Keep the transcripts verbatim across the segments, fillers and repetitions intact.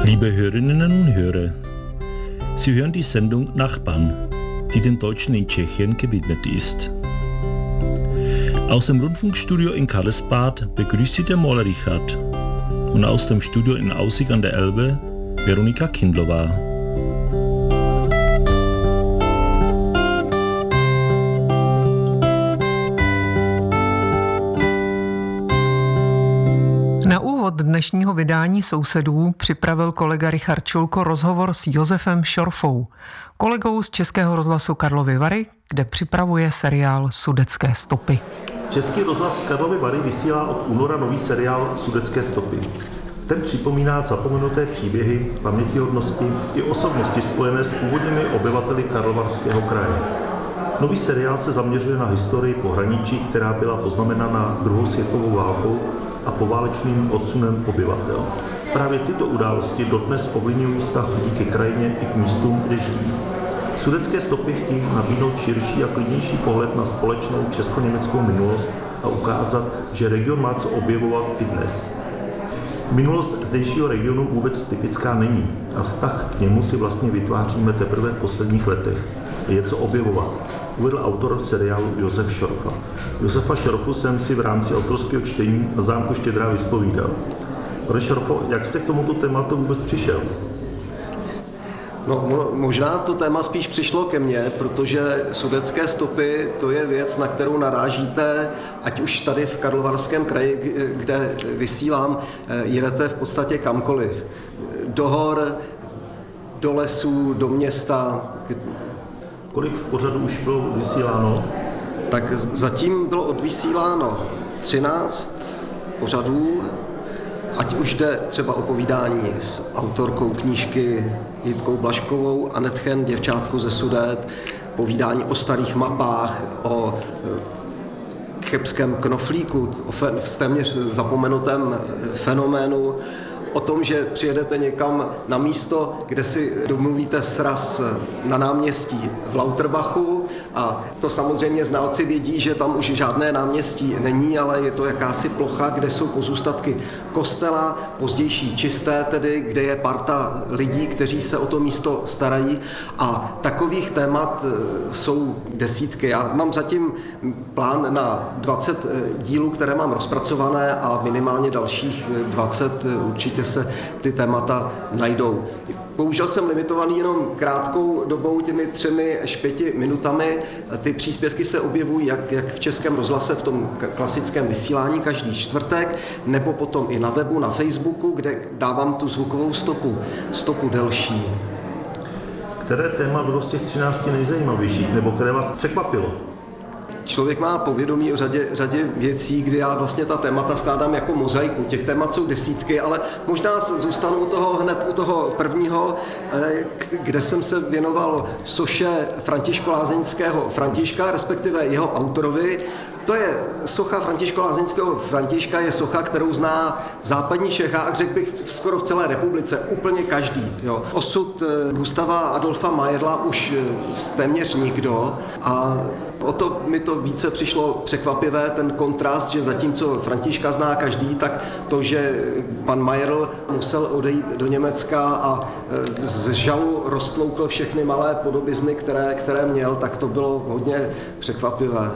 Liebe Hörerinnen und Hörer, Sie hören die Sendung Nachbarn, die den Deutschen in Tschechien gewidmet ist. Aus dem Rundfunkstudio in Karlsbad begrüßt Sie der Maler Richard und aus dem Studio in Aussig an der Elbe Veronika Kindlová. Na úvod dnešního vydání Sousedů připravil kolega Richard Čulko rozhovor s Josefem Šorfou, kolegou z Českého rozhlasu Karlovy Vary, kde připravuje seriál Sudetské stopy. Český rozhlas Karlovy Vary vysílá od února nový seriál Sudetské stopy. Ten připomíná zapomenuté příběhy, pamětihodnosti i osobnosti spojené s původními obyvateli Karlovarského kraje. Nový seriál se zaměřuje na historii pohraničí, která byla poznamenána druhou světovou válkou a poválečným odsunem obyvatel. Právě tyto události dodnes ovlivňují vztah lidí ke krajině i k místům, kde žijí. Sudetské stopy chtějí nabídnout širší a klidnější pohled na společnou česko-německou minulost a ukázat, že region má co objevovat i dnes. Minulost zdejšího regionu vůbec typická není a vztah k němu si vlastně vytváříme teprve v posledních letech. Je co objevovat, uvedl autor seriálu Josef Šorfa. Josefa Šorfu jsem si v rámci autorského čtení na zámku Štědrá vyspovídal. Pane Šorfo, jak jste k tomuto tématu vůbec přišel? No, možná to téma spíš přišlo ke mně, protože sudetské stopy to je věc, na kterou narážíte, ať už tady v Karlovarském kraji, kde vysílám, jedete v podstatě kamkoliv. Do hor, do lesů, do města. Kolik pořadů už bylo vysíláno? Tak zatím bylo odvysíláno třináct pořadů, ať už jde třeba o povídání s autorkou knížky Jitkou Blažkovou, Anetchen, děvčátku ze Sudet, povídání o starých mapách, o chebském knoflíku, o téměř zapomenutém fenoménu, o tom, že přijedete někam na místo, kde si domluvíte sraz na náměstí v Lauterbachu a to samozřejmě znalci vědí, že tam už žádné náměstí není, ale je to jakási plocha, kde jsou pozůstatky kostela, pozdější čisté tedy, kde je parta lidí, kteří se o to místo starají a takových témat jsou desítky. Já mám zatím plán na dvacet dílů, které mám rozpracované a minimálně dalších dvacet určitě se ty témata najdou. Bohužel jsem limitovaný jenom krátkou dobou, těmi třemi až pěti minutami. Ty příspěvky se objevují jak, jak v Českém rozhlase v tom klasickém vysílání každý čtvrtek, nebo potom i na webu, na Facebooku, kde dávám tu zvukovou stopu, stopu delší. Které téma bylo z těch třinácti nejzajímavějších, nebo které vás překvapilo? Člověk má povědomí o řadě, řadě věcí, kdy já vlastně ta témata skládám jako mozaiku. Těch témat jsou desítky, ale možná zůstanu u toho hned u toho prvního, kde jsem se věnoval soše Františka Lázeňského Františka, respektive jeho autorovi. To je socha Františka Lázeňského Františka, je socha, kterou zná v západních Čechách, řekl bych skoro v celé republice, úplně každý. Jo. Osud Gustava Adolfa Mayerla už téměř nikdo a o to mi to více přišlo překvapivé, ten kontrast, že zatímco Františka zná každý, tak to, že pan Mayerl musel odejít do Německa a z žalu roztloukl všechny malé podobizny, které, které měl, tak to bylo hodně překvapivé.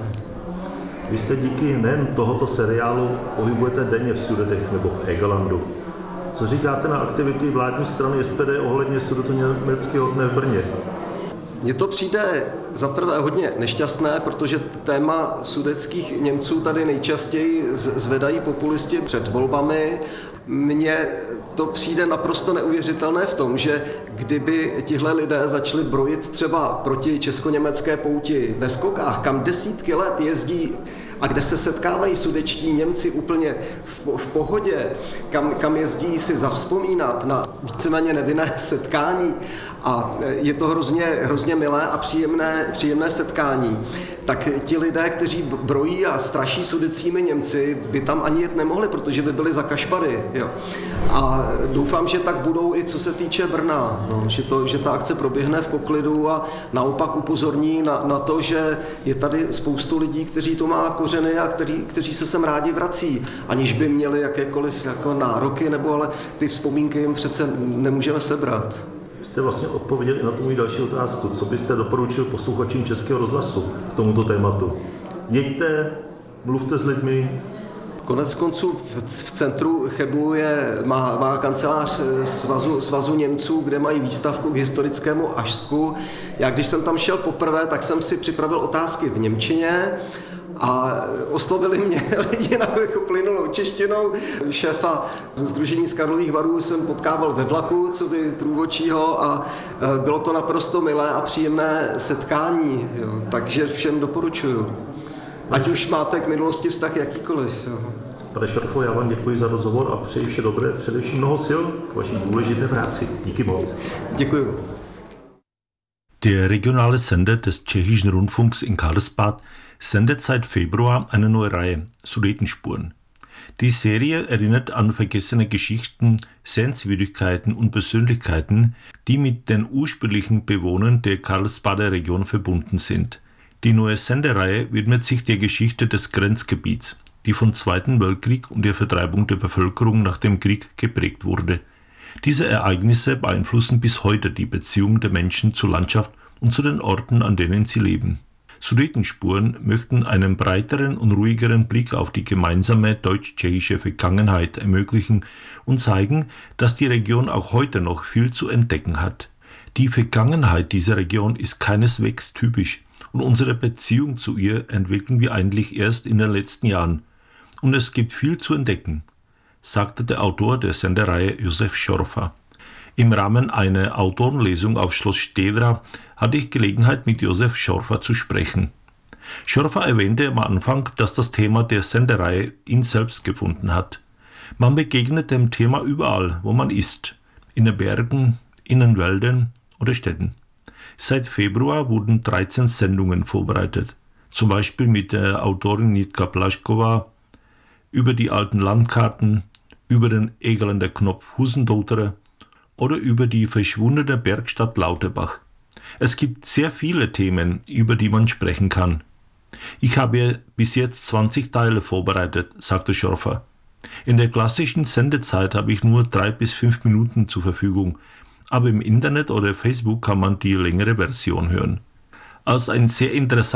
Vy jste díky nejen tohoto seriálu pohybujete denně v Sudetech nebo v Egelandu. Co říkáte na aktivity vládní strany S P D ohledně sudetoněmeckého dne v Brně? Mně to přijde zaprvé hodně nešťastné, protože téma sudetských Němců tady nejčastěji zvedají populisti před volbami. Mně to přijde naprosto neuvěřitelné v tom, že kdyby tihle lidé začali brojit třeba proti česko-německé pouti ve Skokách, kam desítky let jezdí a kde se setkávají sudečtí Němci úplně v, v pohodě, kam, kam jezdí si zavzpomínat na víceméně nevinné setkání A je to hrozně, hrozně milé a příjemné, příjemné setkání. Tak ti lidé, kteří brojí a straší sudetskými Němci, by tam ani jet nemohli, protože by byli za kašpady. Jo. A doufám, že tak budou i co se týče Brna, no, že, to, že ta akce proběhne v poklidu a naopak upozorní na, na to, že je tady spoustu lidí, kteří to má kořeny a který, kteří se sem rádi vrací, aniž by měli jakékoliv jako nároky, nebo ale ty vzpomínky jim přece nemůžeme sebrat. Jste vlastně odpověděli na tu moji další otázku. Co byste doporučil posluchačům Českého rozhlasu k tomuto tématu? Jeďte, mluvte s lidmi. Konec konců v, v centru Chebu je, má, má kancelář svazu, svazu Němců, kde mají výstavku k historickému Ašsku. Já když jsem tam šel poprvé, tak jsem si připravil otázky v němčině a oslovili mě lidi na jako plynulou češtinou. Šéfa Sdružení z Karlových Varů jsem potkával ve vlaku, co by průvodčího, a bylo to naprosto milé a příjemné setkání, jo. Takže všem doporučuju. Ať už máte k minulosti vztah jakýkoliv. Jo. Pane Šorfo, já vám děkuji za rozhovor a přeji vše dobré, především mnoho sil k vaší důležité práci. Díky moc. Děkuji. Der regionale Sender des Tschechischen Rundfunks in Karlsbad sendet seit Februar eine neue Reihe, Sudetenspuren. Die Serie erinnert an vergessene Geschichten, Sehenswürdigkeiten und Persönlichkeiten, die mit den ursprünglichen Bewohnern der Karlsbader Region verbunden sind. Die neue Sendereihe widmet sich der Geschichte des Grenzgebiets, die vom Zweiten Weltkrieg und der Vertreibung der Bevölkerung nach dem Krieg geprägt wurde. Diese Ereignisse beeinflussen bis heute die Beziehung der Menschen zur Landschaft und zu den Orten, an denen sie leben. Sudetenspuren möchten einen breiteren und ruhigeren Blick auf die gemeinsame deutsch-tschechische Vergangenheit ermöglichen und zeigen, dass die Region auch heute noch viel zu entdecken hat. Die Vergangenheit dieser Region ist keineswegs typisch und unsere Beziehung zu ihr entwickeln wir eigentlich erst in den letzten Jahren. Und es gibt viel zu entdecken, sagte der Autor der Sendereihe Josef Schorfa. Im Rahmen einer Autorenlesung auf Schloss Stedra hatte ich Gelegenheit, mit Josef Schorfa zu sprechen. Schorfa erwähnte am Anfang, dass das Thema der Sendereihe ihn selbst gefunden hat. Man begegnet dem Thema überall, wo man ist, in den Bergen, in den Wäldern oder Städten. Seit Februar wurden dreizehn Sendungen vorbereitet, zum Beispiel mit der Autorin Jitka Blaschkova über die alten Landkarten, über den Egerländer Knopf Husendottere oder über die verschwundene Bergstadt Lauterbach. Es gibt sehr viele Themen, über die man sprechen kann. Ich habe bis jetzt zwanzig Teile vorbereitet, sagte Schorfa. In der klassischen Sendezeit habe ich nur drei bis fünf Minuten zur Verfügung, aber im Internet oder Facebook kann man die längere Version hören. Als ein sehr interessantes